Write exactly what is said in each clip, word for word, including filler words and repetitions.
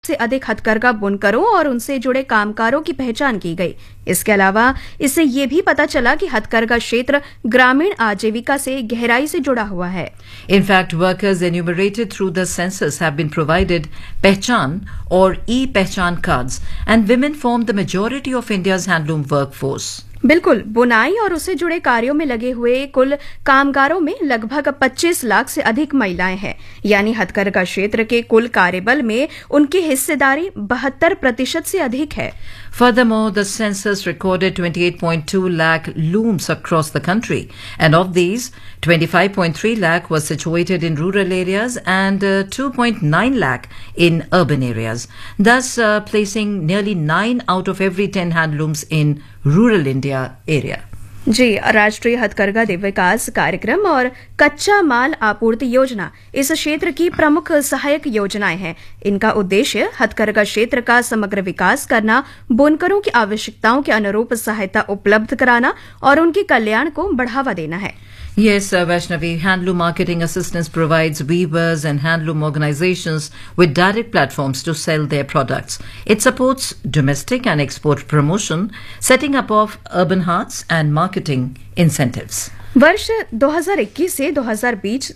से अधिक हथकरघा बुनकरों और उनसे जुड़े कामगारों की पहचान की गई। इसके अलावा इससे ये भी पता चला कि हथकरघा क्षेत्र ग्रामीण आजीविका से गहराई से जुड़ा हुआ है। In fact, workers enumerated through the census have been provided Pehchan or e-Pehchan cards, and women form the majority of India's handloom workforce. बिल्कुल, बुनाई और उससे जुड़े कार्यों में लगे हुए कुल कामगारों में लगभग पच्चीस लाख से अधिक महिलाएं हैं, यानी हथकरघा क्षेत्र के कुल कार्यबल में उनकी हिस्सेदारी बहत्तर प्रतिशत से अधिक है। Furthermore, the census recorded twenty-eight point two lakh looms across the country, and of these, twenty-five point three lakh were situated in rural areas and uh, two point nine lakh in urban areas, thus uh, placing nearly nine out of every ten handlooms in rural India area. जी, राष्ट्रीय हथकरघा विकास कार्यक्रम और कच्चा माल आपूर्ति योजना इस क्षेत्र की प्रमुख सहायक योजनाएं हैं। इनका उद्देश्य हथकरघा क्षेत्र का समग्र विकास करना, बुनकरों की आवश्यकताओं के अनुरूप सहायता उपलब्ध कराना और उनके कल्याण को बढ़ावा देना है। Yes, uh, Vaishnavi, Handloom Marketing Assistance provides weavers and handloom organizations with direct platforms to sell their products. It supports domestic and export promotion, setting up of urban huts and marketing incentives. वर्ष दो हज़ार इक्कीस से दो हज़ार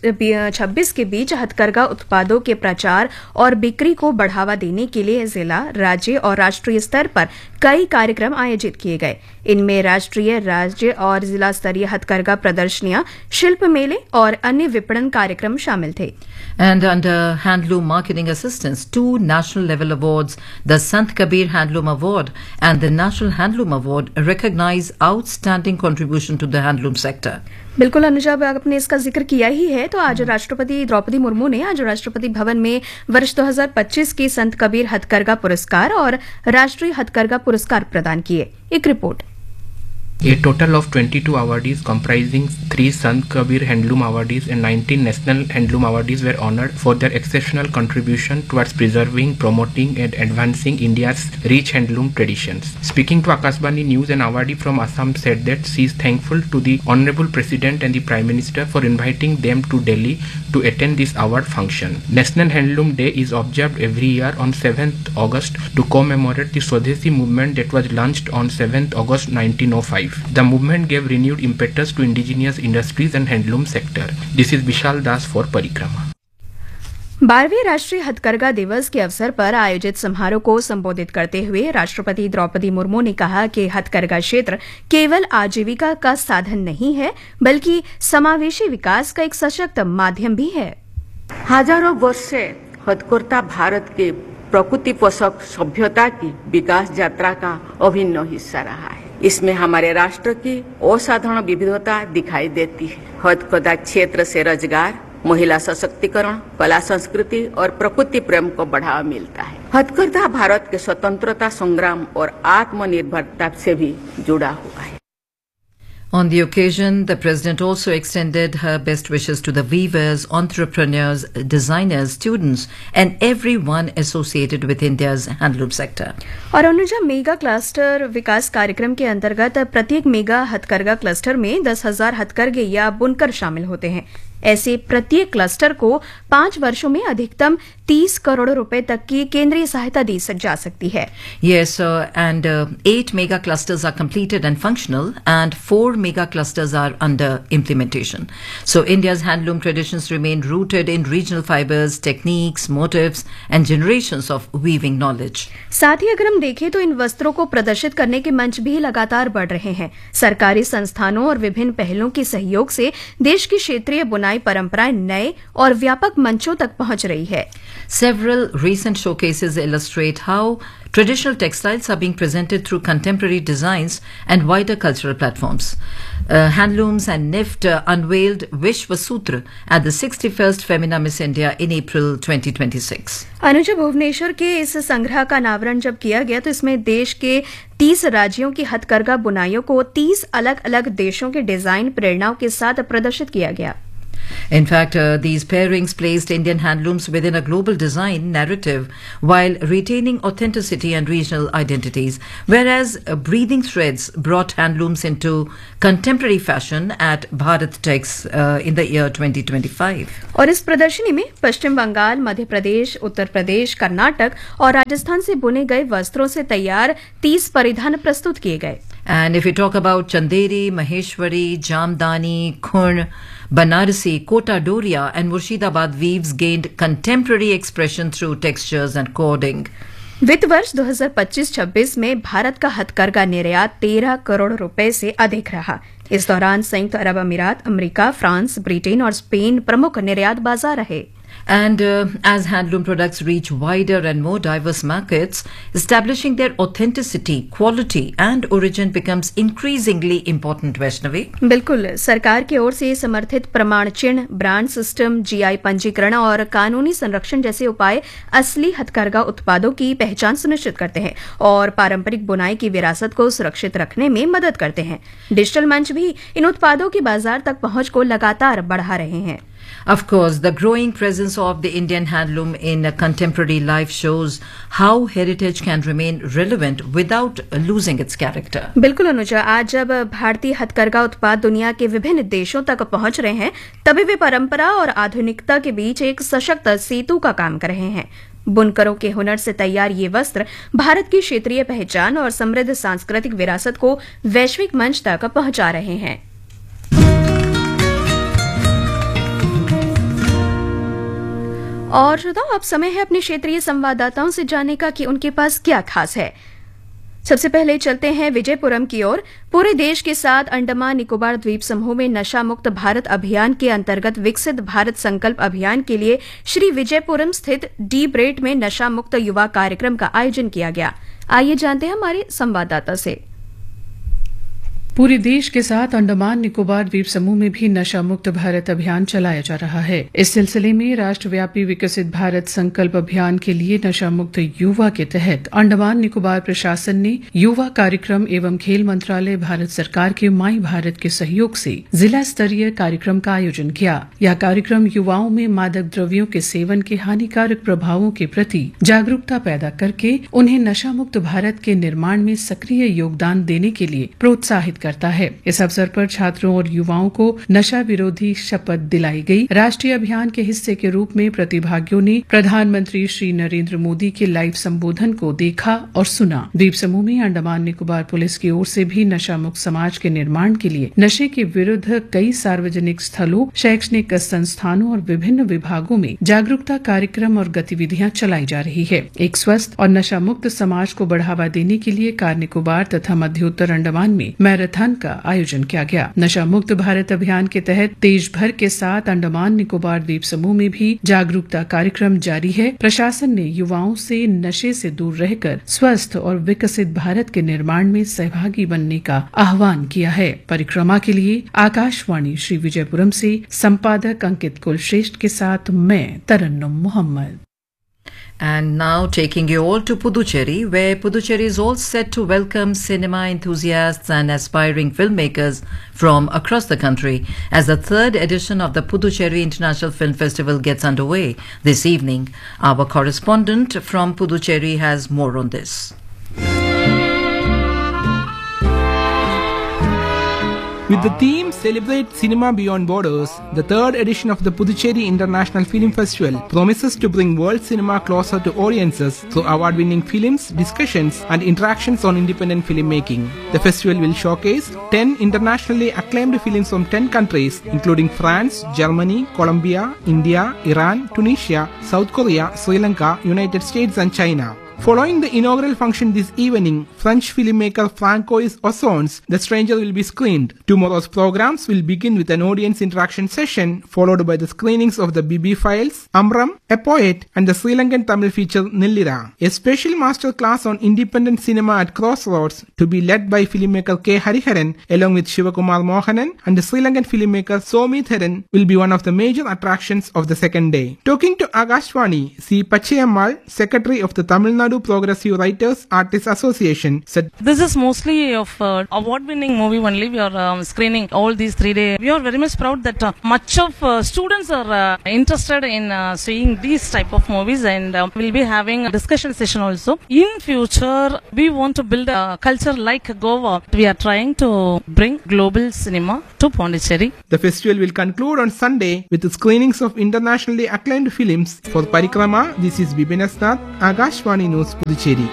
छब्बीस के बीच हथकरघा उत्पादों के प्रचार और बिक्री को बढ़ावा देने के लिए जिला, राज्य और राष्ट्रीय स्तर पर कई कार्यक्रम आयोजित किए गए। इनमें राष्ट्रीय, राज्य और जिला स्तरीय हथकरघा प्रदर्शनियां, शिल्प मेले और अन्य विपणन कार्यक्रम शामिल थे। And under Handloom Marketing Assistance, two national level awards, the Sant Kabir Handloom Award and the National Handloom Award, recognize outstanding contribution to the handloom sector. बिल्कुल अनुजा, आपने इसका जिक्र किया ही है, तो आज राष्ट्रपति द्रौपदी मुर्मू ने आज राष्ट्रपति भवन में वर्ष दो हज़ार पच्चीस के संत कबीर हथकरघा पुरस्कार और राष्ट्रीय हथकरघा पुरस्कार प्रदान किए। एक report. A total of twenty-two awardees comprising three Sant Kabir Handloom Awardees and nineteen National Handloom Awardees were honored for their exceptional contribution towards preserving, promoting and advancing India's rich handloom traditions. Speaking to Akashvani News, an awardee from Assam said that she is thankful to the Honorable President and the Prime Minister for inviting them to Delhi to attend this award function. National Handloom Day is observed every year on seventh August to commemorate the Swadeshi movement that was launched on seventh August nineteen oh five. The movement gave renewed impetus to indigenous industries and handloom sector. This is Vishal Das for Parikrama. बारहवें राष्ट्रीय हथकरघा दिवस के अवसर पर आयोजित समारोह को संबोधित करते हुए राष्ट्रपति द्रौपदी मुर्मू ने कहा कि हथकरघा क्षेत्र केवल आजीविका का साधन नहीं है, बल्कि समावेशी विकास का एक सशक्त माध्यम भी है। हजारों वर्ष से हथकरघा भारत के प्रकृति पोषक सभ्यता की विकास यात्रा का अभिन्न हिस्सा रहा है। इसमें हमारे राष्ट्र की असाधारण विविधता दिखाई देती है। हथकरघा क्षेत्र से रोजगार, महिला सशक्तिकरण, कला संस्कृति और प्रकृति प्रेम को बढ़ावा मिलता है। हथकरघा भारत के स्वतंत्रता संग्राम और आत्मनिर्भरता से भी जुड़ा हुआ है। On the occasion, the President also extended her best wishes to the weavers, entrepreneurs, designers, students and everyone associated with India's handloom sector. और अनुजा, मेगा क्लस्टर विकास कार्यक्रम के अंतर्गत प्रत्येक मेगा हथकरघा क्लस्टर में दस हजार हथकरघे या बुनकर शामिल होते हैं। ऐसे प्रत्येक क्लस्टर को पांच वर्षों में अधिकतम तीस करोड़ रुपए तक की केंद्रीय सहायता दी जा सकती है। Yes, uh, and uh, eight mega clusters are completed and functional, and four mega clusters are under implementation. So India's handloom traditions remain rooted in regional fibers, techniques, motifs, and generations of weaving knowledge. साथ ही अगर हम देखें तो इन वस्त्रों को प्रदर्शित करने के मंच भी लगातार बढ़ रहे हैं। सरकारी संस्थानों और विभिन्न पहलों के सहयोग से देश की क्षेत्रीय बुनाई परंपराएं नए और व्यापक मंचों तक पहुंच रही है। Several recent showcases illustrate how traditional textiles are being presented through contemporary designs and wider cultural platforms. Uh, Handlooms and N I F T uh, unveiled Vishwa Sutra at the sixty-first Femina Miss India in April twenty twenty-six. Anuja, Bhubaneswar के इस संग्रह का अनावरण जब किया गया तो इसमें देश के तीस राज्यों की हथकरघा बुनाइयों को तीस अलग अलग देशों के डिजाइन प्रेरणाओं के साथ प्रदर्शित किया गया। In fact, uh, these pairings placed Indian handlooms within a global design narrative while retaining authenticity and regional identities, whereas uh, Breathing Threads brought handlooms into contemporary fashion at Bharat Tex uh, in the year twenty twenty-five. और इस प्रदर्शनी में पश्चिम बंगाल, मध्य प्रदेश, उत्तर प्रदेश, कर्नाटक और राजस्थान से बुने गए वस्त्रों से तैयार तीस परिधान प्रस्तुत किए गए. And if we talk about Chanderi, Maheshwari, Jamdani, Khurn, Banarasi, Kota Doria and Murshidabad weaves gained contemporary expression through textures and cording. वित्त वर्ष दो हज़ार पच्चीस छब्बीस में भारत का हथकरघा निर्यात तेरह करोड़ रुपए से अधिक रहा. इस दौरान संयुक्त अरब अमीरात, अमेरिका, फ्रांस, ब्रिटेन और स्पेन प्रमुख निर्यात बाजार रहे. And uh, as handloom products reach wider and more diverse markets, establishing their authenticity, quality and origin becomes increasingly important, Vaishnavi. बिल्कुल, सरकार की ओर से समर्थित प्रमाण चिन्ह, ब्रांड सिस्टम, जीआई पंजीकरण और कानूनी संरक्षण जैसे उपाय असली हथकरघा उत्पादों की पहचान सुनिश्चित करते हैं और पारंपरिक बुनाई की विरासत को सुरक्षित रखने में मदद करते हैं. डिजिटल मंच भी इन उत्पादों की बाजार तक पहुंच को लगातार बढ़ा रहे हैं. Of course, the growing presence of the Indian handloom in contemporary life shows how heritage can remain relevant without losing its character. बिल्कुल अनुजा, आज जब भारतीय हथकरघा उत्पाद दुनिया के विभिन्न देशों तक पहुंच रहे हैं, तभी वे परंपरा और आधुनिकता के बीच एक सशक्त सेतु का काम कर रहे हैं. बुनकरों के हुनर से तैयार ये वस्त्र भारत की क्षेत्रीय पहचान और समृद्ध सांस्कृतिक विरासत को वैश्विक मंच तक पहुंचा रहे हैं. और श्रोताओ, अब समय है अपने क्षेत्रीय संवाददाताओं से जानने का कि उनके पास क्या खास है. सबसे पहले चलते हैं विजयपुरम की ओर. पूरे देश के साथ अंडमान निकोबार द्वीप समूह में नशा मुक्त भारत अभियान के अंतर्गत विकसित भारत संकल्प अभियान के लिए श्री विजयपुरम स्थित डी ब्रेट में नशा मुक्त युवा कार्यक्रम का आयोजन किया गया. आइए जानते हैं हमारे संवाददाता से. पूरे देश के साथ अंडमान निकोबार द्वीप समूह में भी नशा मुक्त भारत अभियान चलाया जा रहा है. इस सिलसिले में राष्ट्रव्यापी विकसित भारत संकल्प अभियान के लिए नशा मुक्त युवा के तहत अंडमान निकोबार प्रशासन ने युवा कार्यक्रम एवं खेल मंत्रालय भारत सरकार के माई भारत के सहयोग से जिला स्तरीय कार्यक्रम का आयोजन किया. यह कार्यक्रम युवाओं में मादक द्रव्यों के सेवन के हानिकारक प्रभावों के प्रति जागरूकता पैदा करके उन्हें नशा मुक्त भारत के निर्माण में सक्रिय योगदान देने के लिए प्रोत्साहित करता है. इस अवसर पर छात्रों और युवाओं को नशा विरोधी शपथ दिलाई गई. राष्ट्रीय अभियान के हिस्से के रूप में प्रतिभागियों ने प्रधानमंत्री श्री नरेंद्र मोदी के लाइव संबोधन को देखा और सुना. द्वीप समूह में अंडमान निकोबार पुलिस की ओर से भी नशा मुक्त समाज के निर्माण के लिए नशे के विरुद्ध कई सार्वजनिक स्थलों, शैक्षणिक संस्थानों और विभिन्न विभागों में जागरूकता कार्यक्रम और गतिविधियां चलाई जा रही है. एक स्वस्थ और नशा मुक्त समाज को बढ़ावा देने के लिए कार निकोबार तथा मध्योत्तर अंडमान में मैराथन का आयोजन किया गया. नशा मुक्त भारत अभियान के तहत देश भर के साथ अंडमान निकोबार द्वीप समूह में भी जागरूकता कार्यक्रम जारी है. प्रशासन ने युवाओं से नशे से दूर रहकर स्वस्थ और विकसित भारत के निर्माण में सहभागी बनने का आह्वान किया है. परिक्रमा के लिए आकाशवाणी श्री विजयपुरम से संपादक अंकित कुलश्रेष्ठ के साथ मैं तरन्नुम Mohammad. And now taking you all to Puducherry, where Puducherry is all set to welcome cinema enthusiasts and aspiring filmmakers from across the country as the third edition of the Puducherry International Film Festival gets underway this evening. Our correspondent from Puducherry has more on this. With the theme Celebrate Cinema Beyond Borders, the third edition of the Puducherry International Film Festival promises to bring world cinema closer to audiences through award-winning films, discussions and interactions on independent filmmaking. The festival will showcase ten internationally acclaimed films from ten countries, including France, Germany, Colombia, India, Iran, Tunisia, South Korea, Sri Lanka, United States and China. Following the inaugural function this evening, French filmmaker Francois Ozon's The Stranger will be screened. Tomorrow's programs will begin with an audience interaction session, followed by the screenings of the B B Files, Amram, A Poet, and the Sri Lankan Tamil feature Nillira. A special master class on independent cinema at Crossroads, to be led by filmmaker K. Hariharan, along with Shivakumar Mohanan and the Sri Lankan filmmaker Somitharan, will be one of the major attractions of the second day. Talking to Agashwani, C. Pachayammal, Secretary of the Tamil Nadu Nadu Progressive Writers Artists Association said, "This is mostly of uh, award-winning movie only. We are um, screening all these three days. We are very much proud that uh, much of uh, students are uh, interested in uh, seeing these type of movies, and uh, we'll be having a discussion session also. In future, we want to build a culture like Goa. We are trying to bring global cinema to Pondicherry." The festival will conclude on Sunday with the screenings of internationally acclaimed films. For Parikrama, this is Bibin Asnath, Akashvani News, Puducherry.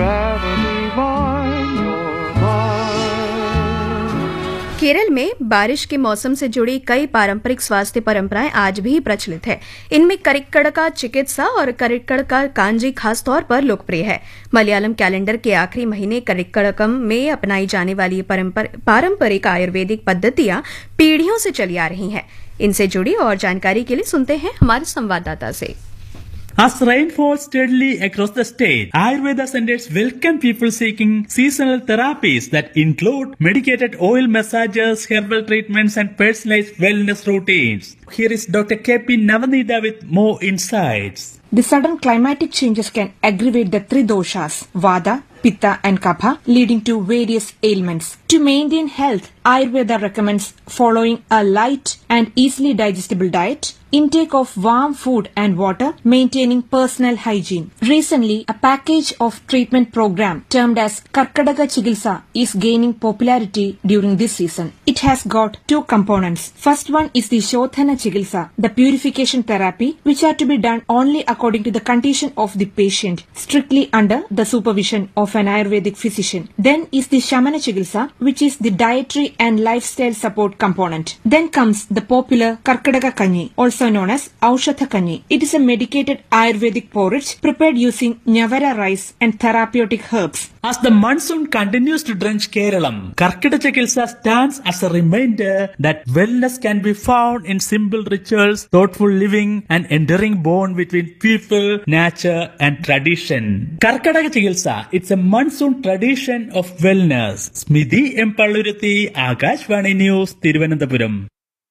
Kerala में बारिश के मौसम से जुड़ी कई पारंपरिक स्वास्थ्य परंपराएं आज भी प्रचलित है। इनमें करिक्कड़का चिकित्सा और करिक्कड़का कांजी खास तौर पर लोकप्रिय है। मलयालम कैलेंडर के आखिरी महीने करिक्कड़कम में अपनाई जाने वाली पारंपरिक आयुर्वेदिक पद्धतियां पीढ़ियों से चली आ रही हैं। इनसे जुड़ी और जानकारी के लिए सुनते हैं हमारे संवाददाता से। As rain falls steadily across the state, Ayurveda centers welcome people seeking seasonal therapies that include medicated oil massages, herbal treatments, and personalized wellness routines. Here is Doctor K P Navanita with more insights. The sudden climatic changes can aggravate the three doshas, Vata, Pitta and Kapha, leading to various ailments. To maintain health, Ayurveda recommends following a light and easily digestible diet, intake of warm food and water, maintaining personal hygiene. Recently, a package of treatment program termed as Karkadaga Chikitsa is gaining popularity during this season. It has got two components. First one is the Shodhana Chikitsa, the purification therapy, which are to be done only according to the condition of the patient, strictly under the supervision of an Ayurvedic physician. Then is the Shamana Chikitsa, which is the dietary and lifestyle support component. Then comes the popular Karkadaga Kanji, also known as Aushatha Kanji. It is a medicated Ayurvedic porridge prepared using Nyavara rice and therapeutic herbs. As the monsoon continues to drench Keralam, Karkadaga Chikitsa stands as a reminder that wellness can be found in simple rituals, thoughtful living, and enduring bond between people, nature, and tradition. Karkadaga Chikitsa, it's a monsoon tradition of wellness. Smidhi Empalluruthi, Akashvani News, Thiruvananthapuram.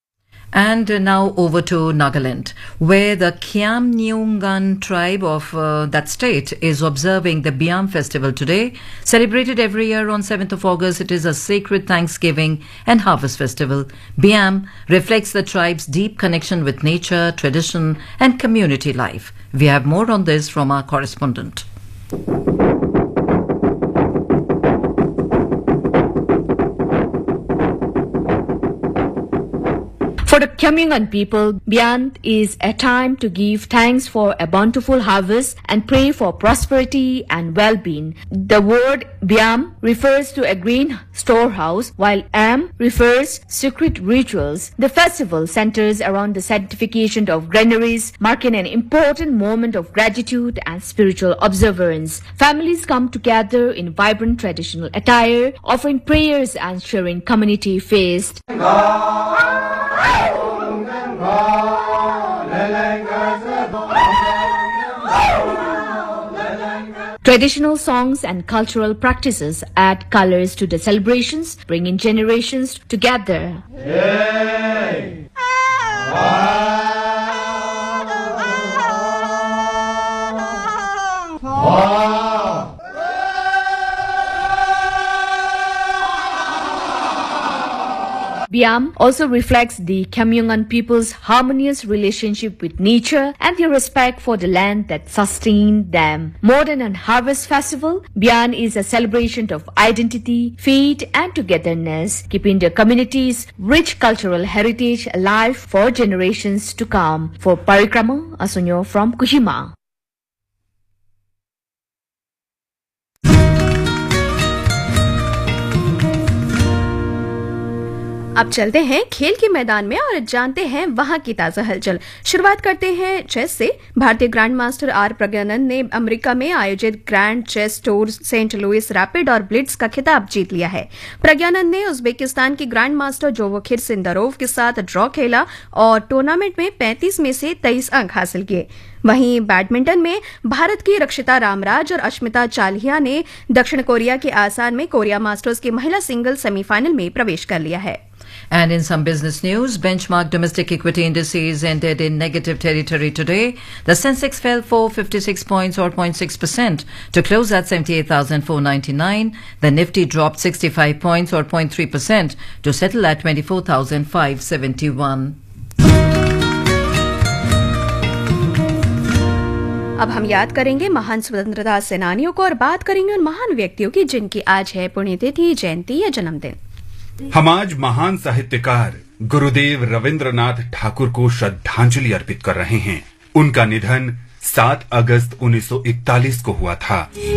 And now over to Nagaland, where the Khamnyeongan tribe of uh, that state is observing the Biam festival today. Celebrated every year on seventh of August, it is a sacred Thanksgiving and harvest festival. Biam reflects the tribe's deep connection with nature, tradition, and community life. We have more on this from our correspondent. For the Khamnyeongan people, Biam is a time to give thanks for a bountiful harvest and pray for prosperity and well-being. The word Biam refers to a grain storehouse, while Am refers secret rituals. The festival centers around the sanctification of granaries, marking an important moment of gratitude and spiritual observance. Families come together in vibrant traditional attire, offering prayers and sharing community feast. Traditional songs and cultural practices add colors to the celebrations, bringing generations together. Hey. Biam also reflects the Khamnyeongan people's harmonious relationship with nature and their respect for the land that sustained them. More than a harvest festival, Biam is a celebration of identity, faith, and togetherness, keeping the community's rich cultural heritage alive for generations to come. For Parikrama, Asunyo from Kohima. अब चलते हैं खेल के मैदान में और जानते हैं वहां की ताजा हलचल। शुरुआत करते हैं चेस से। भारतीय ग्रैंड मास्टर आर प्रज्ञानंद ने अमेरिका में आयोजित grand chess tour Saint Louis rapid और ब्लिट्ज का खिताब जीत लिया है। प्रज्ञानंद ने उज्बेकिस्तान के ग्रैंड मास्टर जोवोखिर सिंदारोव के साथ ड्रॉ खेला और टूर्नामेंट में पैंतीस में से तेईस अंक हासिल किए। वहीं बैडमिंटन में भारत की रक्षिता रामराज और अश्मिता चालिया ने दक्षिण कोरिया के आसान में कोरिया मास्टर्स के महिला सिंगल सेमीफाइनल में प्रवेश कर लिया है। And in some business news, benchmark domestic equity indices ended in negative territory today. The Sensex fell for fifty-six points or zero point six percent to close at seventy-eight thousand four hundred ninety-nine. The Nifty dropped sixty-five points or zero point three percent to settle at twenty-four thousand five hundred seventy-one. अब हम याद करेंगे महान स्वतंत्रता सेनानियों को और बात करेंगे उन महान व्यक्तियों की जिनकी आज है पुण्यतिथि, जयंती या जन्मदिन। हम आज महान साहित्यकार गुरुदेव रविंद्रनाथ ठाकुर को श्रद्धांजलि अर्पित कर रहे हैं। उनका निधन सात अगस्त उन्नीस सौ इकतालीस को हुआ था।